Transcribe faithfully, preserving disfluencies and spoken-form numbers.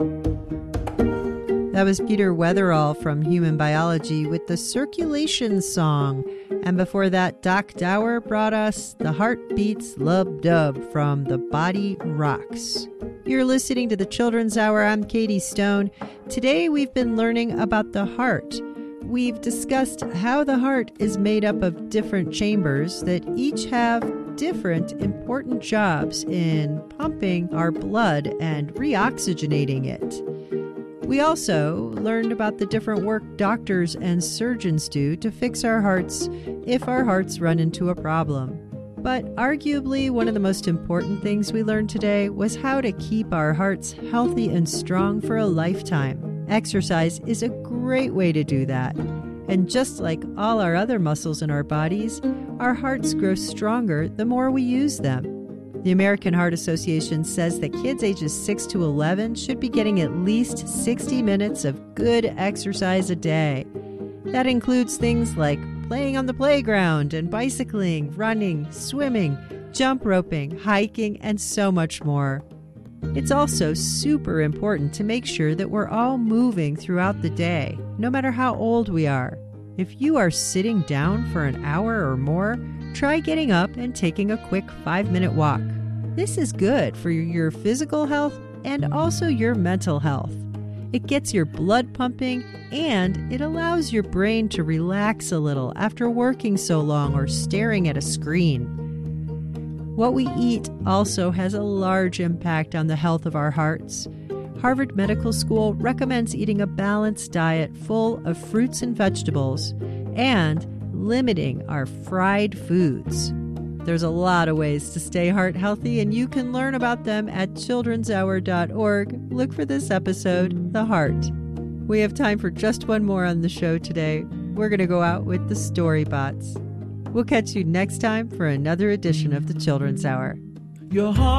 That was Peter Weatherall from Human Biology with the Circulation Song. And before that, Doc Dower brought us The Heart Beats Lub Dub from The Body Rocks. You're listening to the Children's Hour. I'm Katie Stone. Today we've been learning about the heart. We've discussed how the heart is made up of different chambers that each have different important jobs in pumping our blood and reoxygenating it. We also learned about the different work doctors and surgeons do to fix our hearts if our hearts run into a problem. But arguably, one of the most important things we learned today was how to keep our hearts healthy and strong for a lifetime. Exercise is a great way to do that. And just like all our other muscles in our bodies, our hearts grow stronger the more we use them. The American Heart Association says that kids ages six to eleven should be getting at least sixty minutes of good exercise a day. That includes things like playing on the playground and bicycling, running, swimming, jump roping, hiking, and so much more. It's also super important to make sure that we're all moving throughout the day, no matter how old we are. If you are sitting down for an hour or more, try getting up and taking a quick five-minute walk. This is good for your physical health and also your mental health. It gets your blood pumping and it allows your brain to relax a little after working so long or staring at a screen. What we eat also has a large impact on the health of our hearts. Harvard Medical School recommends eating a balanced diet full of fruits and vegetables and limiting our fried foods. There's a lot of ways to stay heart healthy, and you can learn about them at children's hour dot org. Look for this episode, The Heart. We have time for just one more on the show today. We're going to go out with the Storybots. We'll catch you next time for another edition of the Children's Hour. Your heart